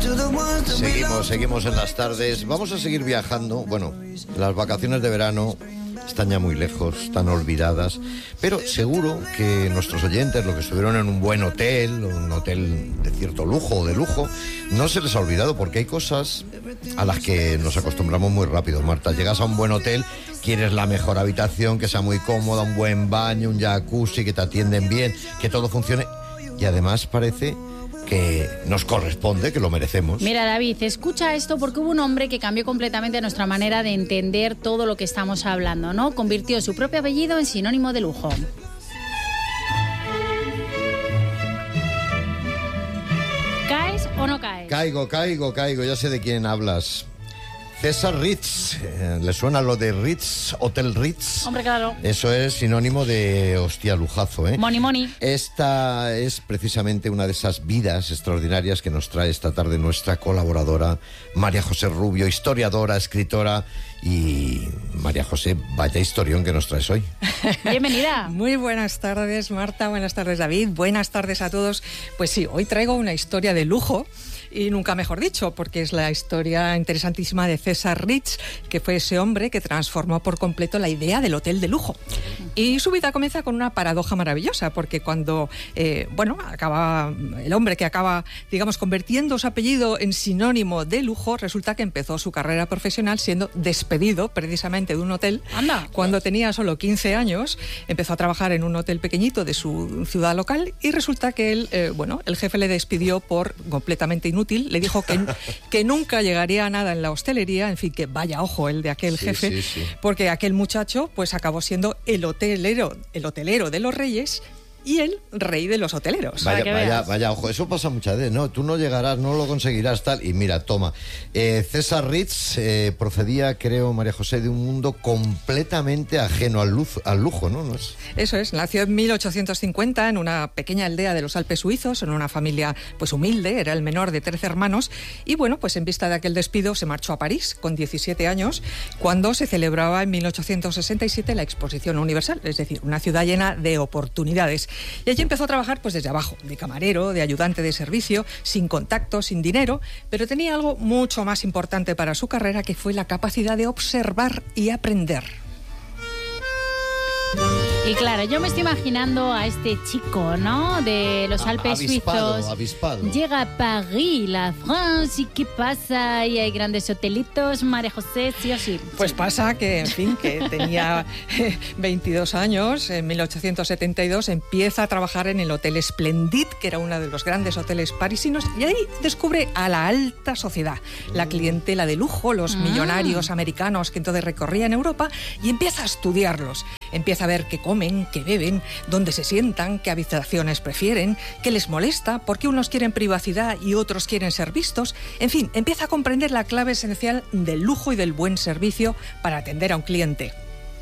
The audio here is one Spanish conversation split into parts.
Seguimos en las tardes. Vamos a seguir viajando. Bueno, las vacaciones de verano están ya muy lejos, están olvidadas, pero seguro que nuestros oyentes, los que estuvieron en un buen hotel, un hotel de cierto lujo o de lujo, no se les ha olvidado, porque hay cosas a las que nos acostumbramos muy rápido. Marta, llegas a un buen hotel, quieres la mejor habitación, que sea muy cómoda, un buen baño, un jacuzzi, que te atienden bien, que todo funcione, y además parece que nos corresponde, que lo merecemos. Mira, David, escucha esto, porque hubo un hombre que cambió completamente nuestra manera de entender todo lo que estamos hablando, ¿no? Convirtió su propio apellido en sinónimo de lujo. ¿Caes o no caes? Caigo, ya sé de quién hablas. César Ritz, ¿le suena lo de Ritz, Hotel Ritz? Hombre, claro. Eso es sinónimo de, hostia, lujazo, ¿eh? Money. Esta es precisamente una de esas vidas extraordinarias que nos trae esta tarde nuestra colaboradora, María José Rubio, historiadora, escritora. Y María José, vaya historión que nos traes hoy. Bienvenida. Muy buenas tardes, Marta, buenas tardes, David, buenas tardes a todos. Pues sí, hoy traigo una historia de lujo, y nunca mejor dicho, porque es la historia interesantísima de César Ritz, que fue ese hombre que transformó por completo la idea del hotel de lujo. Y su vida comienza con una paradoja maravillosa, porque cuando, acaba el hombre que acaba, digamos, convirtiendo su apellido en sinónimo de lujo, resulta que empezó su carrera profesional siendo despedido precisamente de un hotel. Anda. Cuando tenía solo 15 años, empezó a trabajar en un hotel pequeñito de su ciudad local, y resulta que él, el jefe le despidió por completamente inútil, le dijo que nunca llegaría a nada en la hostelería, en fin, que vaya ojo el de aquel jefe, sí. Porque aquel muchacho pues acabó siendo el hotelero de los reyes, y el rey de los hoteleros. Vaya, ojo, eso pasa muchas veces, ¿no? Tú no llegarás, no lo conseguirás, tal, y mira, toma. César Ritz procedía, creo, María José, de un mundo completamente ajeno al lujo, ¿no? Eso es, nació en 1850 en una pequeña aldea de los Alpes suizos, en una familia pues humilde, era el menor de 13 hermanos, y bueno, pues en vista de aquel despido se marchó a París con 17 años, cuando se celebraba en 1867 la Exposición Universal, es decir, una ciudad llena de oportunidades. Y allí empezó a trabajar pues desde abajo, de camarero, de ayudante de servicio, sin contacto, sin dinero, pero tenía algo mucho más importante para su carrera, que fue la capacidad de observar y aprender. Y claro, yo me estoy imaginando a este chico, ¿no? De los Alpes suizos. Avispado. Llega a París, la France, ¿y qué pasa? Y hay grandes hotelitos, María José, sí o sí. Pues pasa que, en fin, que tenía 22 años, en 1872 empieza a trabajar en el Hotel Splendid, que era uno de los grandes hoteles parisinos, y ahí descubre a la alta sociedad, la clientela de lujo, los millonarios americanos que entonces recorrían Europa, y empieza a estudiarlos. Empieza a ver qué comen, qué beben, dónde se sientan, qué habitaciones prefieren, qué les molesta, por qué unos quieren privacidad y otros quieren ser vistos. En fin, empieza a comprender la clave esencial del lujo y del buen servicio para atender a un cliente.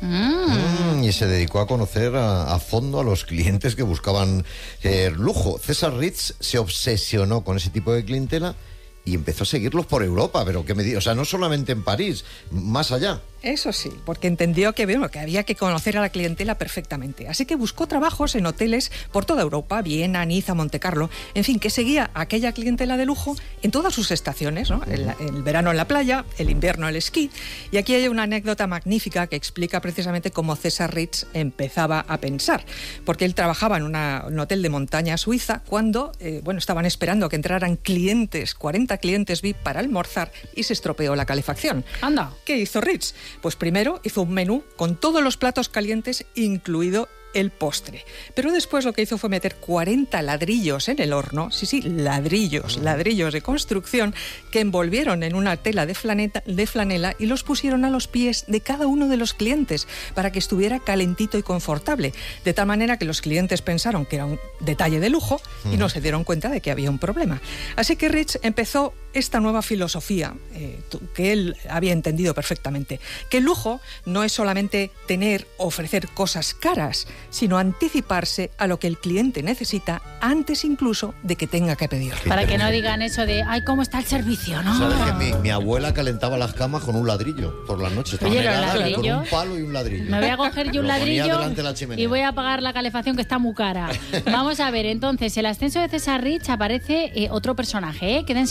Y se dedicó a conocer a fondo a los clientes que buscaban lujo. César Ritz se obsesionó con ese tipo de clientela y empezó a seguirlos por Europa, pero ¿qué me digo? O sea, no solamente en París, más allá. Eso sí, porque entendió que había que conocer a la clientela perfectamente. Así que buscó trabajos en hoteles por toda Europa, Viena, Niza, Montecarlo, en fin, que seguía a aquella clientela de lujo en todas sus estaciones, ¿no? El verano en la playa, el invierno el esquí. Y aquí hay una anécdota magnífica que explica precisamente cómo César Ritz empezaba a pensar, porque él trabajaba en un hotel de montaña suiza cuando, estaban esperando que entraran clientes, 40 clientes VIP para almorzar, y se estropeó la calefacción. Anda. ¿Qué hizo Ritz? Pues primero hizo un menú con todos los platos calientes, incluido el postre. Pero después lo que hizo fue meter 40 ladrillos en el horno, ladrillos de construcción, que envolvieron en una tela de flanela y los pusieron a los pies de cada uno de los clientes para que estuviera calentito y confortable, de tal manera que los clientes pensaron que era un detalle de lujo y no se dieron cuenta de que había un problema. Así que Ritz empezó esta nueva filosofía que él había entendido perfectamente, que el lujo no es solamente ofrecer cosas caras, sino anticiparse a lo que el cliente necesita antes incluso de que tenga que pedir. Para que no digan eso de, ay, ¿cómo está el servicio? ¿No? ¿Sabes que mi abuela calentaba las camas con un ladrillo por las noches? Oye, con un palo y un ladrillo. Me voy a coger yo un ladrillo y voy a pagar la calefacción, que está muy cara. Vamos a ver, entonces, el ascenso de César Ritz aparece otro personaje, ¿eh? Quédense con este nombre.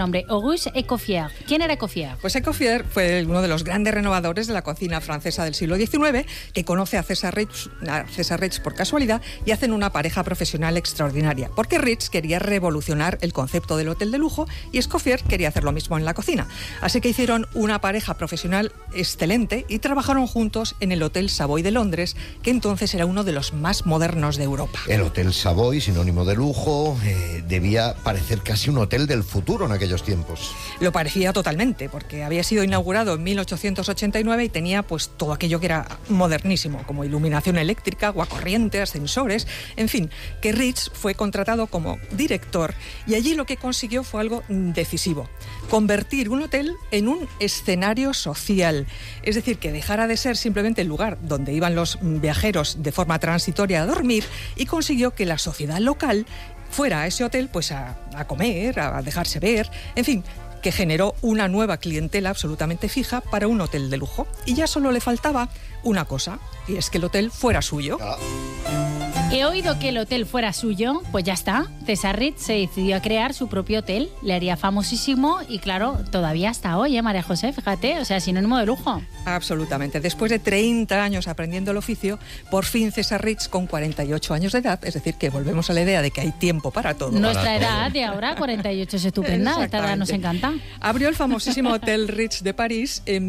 hombre, Auguste Escoffier. ¿Quién era Escoffier? Pues Escoffier fue uno de los grandes renovadores de la cocina francesa del siglo XIX, que conoce a César Ritz por casualidad y hacen una pareja profesional extraordinaria, porque Ritz quería revolucionar el concepto del hotel de lujo y Escoffier quería hacer lo mismo en la cocina. Así que hicieron una pareja profesional excelente y trabajaron juntos en el Hotel Savoy de Londres, que entonces era uno de los más modernos de Europa. El Hotel Savoy, sinónimo de lujo, debía parecer casi un hotel del futuro en aquellos tiempos. Lo parecía totalmente, porque había sido inaugurado en 1889 y tenía pues todo aquello que era modernísimo, como iluminación eléctrica, agua corriente, ascensores, en fin, que Ritz fue contratado como director y allí lo que consiguió fue algo decisivo: convertir un hotel en un escenario social, es decir, que dejara de ser simplemente el lugar donde iban los viajeros de forma transitoria a dormir, y consiguió que la sociedad local fuera a ese hotel pues a comer, a dejarse ver, en fin, que generó una nueva clientela absolutamente fija para un hotel de lujo. Y ya solo le faltaba una cosa, y es que el hotel fuera suyo. He oído que el hotel fuera suyo, pues ya está. César Ritz se decidió a crear su propio hotel, le haría famosísimo y claro, todavía hasta hoy, María José, fíjate, o sea, sinónimo de lujo. Absolutamente. Después de 30 años aprendiendo el oficio, por fin César Ritz, con 48 años de edad, es decir, que volvemos a la idea de que hay tiempo para todo. Nuestra edad de ahora, 48, es estupenda, esta edad nos encanta. Abrió el famosísimo Hotel Ritz de París en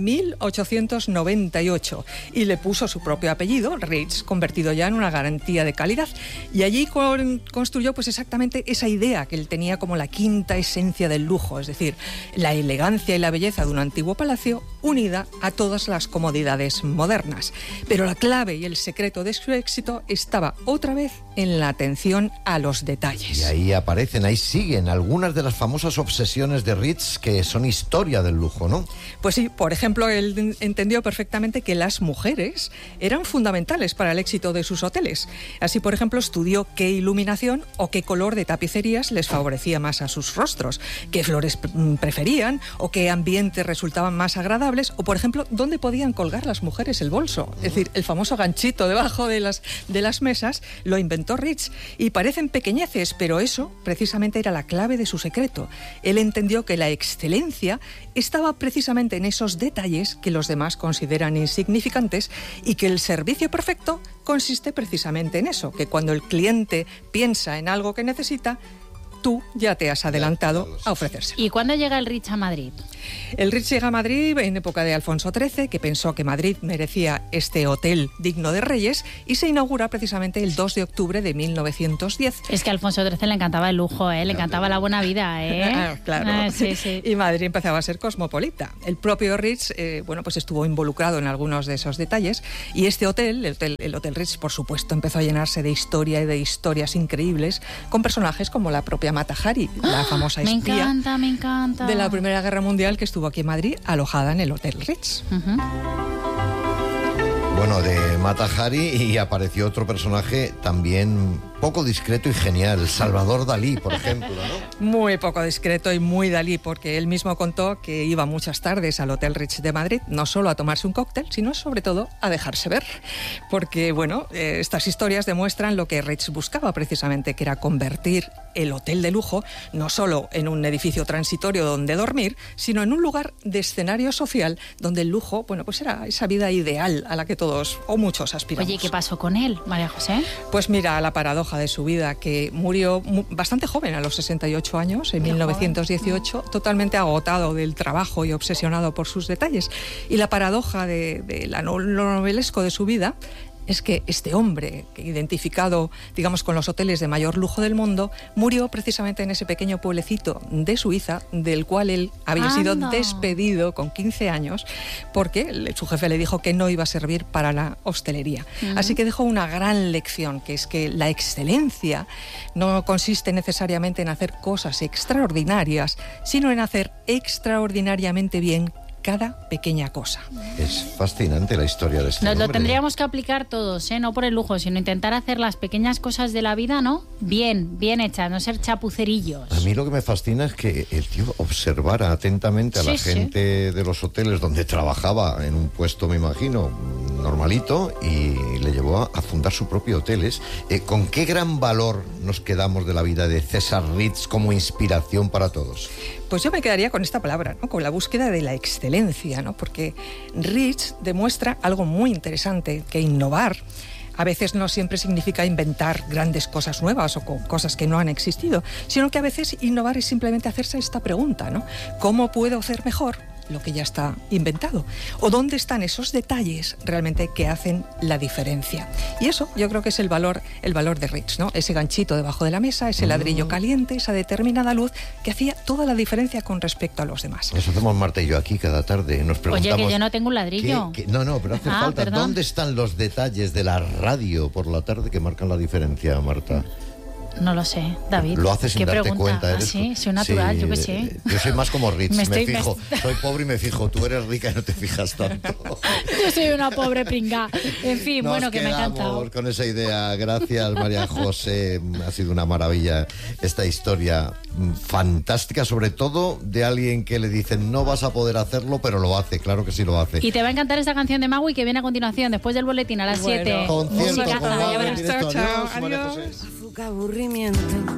1898 y le puso su propio apellido, Ritz, convertido ya en una garantía de calidad. Y allí construyó pues exactamente esa idea que él tenía como la quinta esencia del lujo, es decir, la elegancia y la belleza de un antiguo palacio unida a todas las comodidades modernas. Pero la clave y el secreto de su éxito estaba otra vez en la atención a los detalles. Y ahí aparecen, ahí siguen algunas de las famosas obsesiones de Ritz que son historia del lujo, ¿no? Pues sí, por ejemplo, él entendió perfectamente que las mujeres eran fundamentales para el éxito de sus hoteles. Así, por ejemplo, estudió qué iluminación o qué color de tapicerías les favorecía más a sus rostros, qué flores preferían o qué ambientes resultaban más agradables, o, por ejemplo, dónde podían colgar las mujeres el bolso. Es decir, el famoso ganchito debajo de las mesas lo inventó Ritz. Y parecen pequeñeces, pero eso precisamente era la clave de su secreto. Él entendió que la excelencia estaba precisamente en esos detalles que los demás consideran insignificantes y que el servicio perfecto consiste precisamente en eso, que cuando el cliente piensa en algo que necesita, tú ya te has adelantado a ofrecérselo. ¿Y cuándo llega el Ritz a Madrid? El Ritz llega a Madrid en época de Alfonso XIII, que pensó que Madrid merecía este hotel digno de reyes, y se inaugura precisamente el 2 de octubre de 1910. Es que a Alfonso XIII le encantaba el lujo, le encantaba la buena vida, Claro. Sí, sí. Y Madrid empezaba a ser cosmopolita. El propio Ritz, pues estuvo involucrado en algunos de esos detalles, y este hotel, el Hotel Ritz, por supuesto, empezó a llenarse de historia y de historias increíbles, con personajes como la propia Mata Hari, la famosa espía me encanta. de la Primera Guerra Mundial, que estuvo aquí en Madrid, alojada en el Hotel Ritz. Bueno, de Mata Hari, y apareció otro personaje también poco discreto y genial, Salvador Dalí, por ejemplo, ¿no? Muy poco discreto y muy Dalí, porque él mismo contó que iba muchas tardes al Hotel Ritz de Madrid, no solo a tomarse un cóctel, sino sobre todo a dejarse ver. Porque, estas historias demuestran lo que Ritz buscaba precisamente, que era convertir el hotel de lujo no solo en un edificio transitorio donde dormir, sino en un lugar de escenario social donde el lujo, pues era esa vida ideal a la que todos o muchos aspiramos. Oye, ¿qué pasó con él, María José? Pues mira, la paradoja de su vida, que murió bastante joven, a los 68 años, en 1918, totalmente agotado del trabajo y obsesionado por sus detalles. Y la paradoja de lo novelesco de su vida es que este hombre, identificado, digamos, con los hoteles de mayor lujo del mundo, murió precisamente en ese pequeño pueblecito de Suiza, del cual él había sido despedido con 15 años, porque su jefe le dijo que no iba a servir para la hostelería. Así que dejó una gran lección, que es que la excelencia no consiste necesariamente en hacer cosas extraordinarias, sino en hacer extraordinariamente bien cada pequeña cosa. Es fascinante la historia de este Nos hombre. lo tendríamos que aplicar todos, no por el lujo, sino intentar hacer las pequeñas cosas de la vida, ¿no? Bien hechas, no ser chapucerillos. A mí lo que me fascina es que el tío observara atentamente a la gente de los hoteles donde trabajaba, en un puesto, me imagino, normalito y le llevó a fundar su propio hotel. ¿Con qué gran valor nos quedamos de la vida de César Ritz como inspiración para todos? Pues yo me quedaría con esta palabra, ¿no? Con la búsqueda de la excelencia, ¿no? Porque Ritz demuestra algo muy interesante, que innovar a veces no siempre significa inventar grandes cosas nuevas o cosas que no han existido, sino que a veces innovar es simplemente hacerse esta pregunta, ¿no? ¿Cómo puedo hacer mejor lo que ya está inventado? ¿O dónde están esos detalles realmente que hacen la diferencia? Y eso yo creo que es el valor de Ritz, ¿no? Ese ganchito debajo de la mesa, ese ladrillo caliente, esa determinada luz que hacía toda la diferencia con respecto a los demás. Eso hacemos Marta y yo aquí cada tarde. Nos preguntamos... Oye, que yo no tengo un ladrillo. No, pero hace falta. Perdón. ¿Dónde están los detalles de la radio por la tarde que marcan la diferencia, Marta? No lo sé, David. Lo haces sin ¿Qué darte pregunta? cuenta. Sí, soy natural, sí, yo qué sé. Yo soy más como Ritz, me fijo. me- Soy pobre y me fijo. Tú eres rica y no te fijas tanto. Yo soy una pobre pringa. En fin, Nos bueno, que me ha quedamos encantado. con esa idea. Gracias, María José. Ha sido una maravilla esta historia fantástica, sobre todo de alguien que le dicen no vas a poder hacerlo, pero lo hace. Claro que sí lo hace. Y te va a encantar esta canción de Magui que viene a continuación, después del boletín a las 7. Concierto Musicaza, con ya Magui en verás. directo. Chao, Adiós, María adiós. José. Azúcar, aburrimiento.